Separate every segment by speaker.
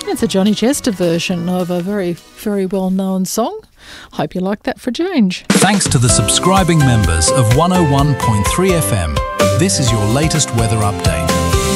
Speaker 1: It's a Johnny Chester version of a very, very well-known song. Hope you like that for a change.
Speaker 2: Thanks to the subscribing members of 101.3 FM. This is your latest weather update.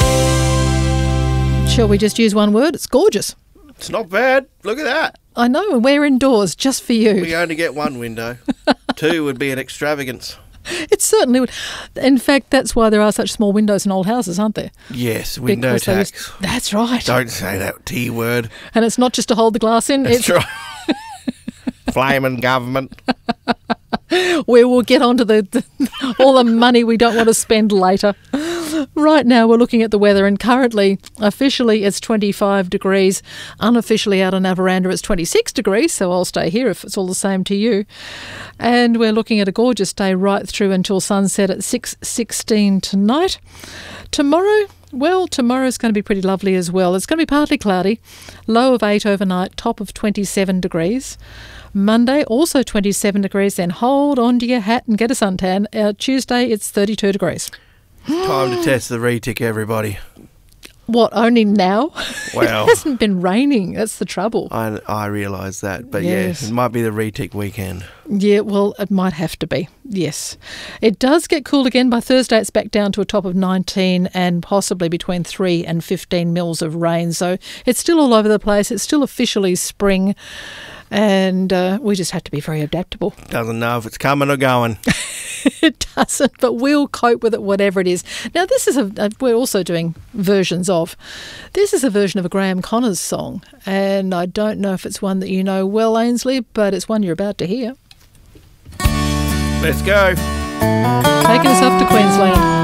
Speaker 1: Shall we just use one word? It's gorgeous.
Speaker 3: It's not bad. Look at that.
Speaker 1: I know, and we're indoors just for you.
Speaker 3: We only get one window. 2 would be an extravagance.
Speaker 1: It certainly would. In fact, that's why there are such small windows in old houses, aren't there?
Speaker 3: Yes, window
Speaker 1: Because
Speaker 3: tax.
Speaker 1: That's right.
Speaker 3: Don't say that T word.
Speaker 1: And it's not just to hold the glass in.
Speaker 3: That's right. Flaming government.
Speaker 1: We will get onto all the money we don't want to spend later. Right now we're looking at the weather, and currently, officially it's 25 degrees. Unofficially out on our veranda it's 26 degrees, so I'll stay here if it's all the same to you. And we're looking at a gorgeous day right through until sunset at 6:16 tonight. Tomorrow's going to be pretty lovely as well. It's going to be partly cloudy, low of 8 overnight, top of 27 degrees. Monday, also 27 degrees, then hold on to your hat and get a suntan. Tuesday, it's 32 degrees.
Speaker 3: Time to test the retic, everybody.
Speaker 1: What, only now?
Speaker 3: Well,
Speaker 1: It hasn't been raining. That's the trouble.
Speaker 3: I realise that. But
Speaker 1: Yes.
Speaker 3: yeah, it might be the retic weekend.
Speaker 1: Yeah, well, it might have to be. Yes. It does get cool again. By Thursday, it's back down to a top of 19 and possibly between 3 and 15 mils of rain. So it's still all over the place. It's still officially spring. And we just have to be very adaptable.
Speaker 3: Doesn't know if it's coming or going.
Speaker 1: It doesn't, but we'll cope with it, whatever it is. Now, this is we're also doing versions of. This is a version of a Graham Connors song, and I don't know if it's one that you know well, Ainsley, but it's one you're about to hear.
Speaker 3: Let's go.
Speaker 1: Taking us up to Queensland.